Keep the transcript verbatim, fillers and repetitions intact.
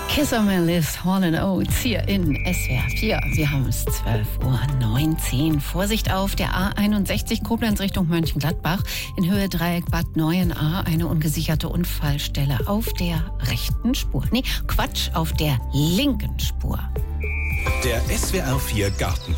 Kiss on My Lips, Hall and Oates hier in S W R vier. Wir haben es zwölf Uhr neunzehn. Vorsicht auf der A einundsechzig Koblenz Richtung Mönchengladbach. In Höhe Dreieck Bad Neuenahr eine ungesicherte Unfallstelle auf der rechten Spur. Nee, Quatsch, auf der linken Spur. Der S W R vier Gartentipp.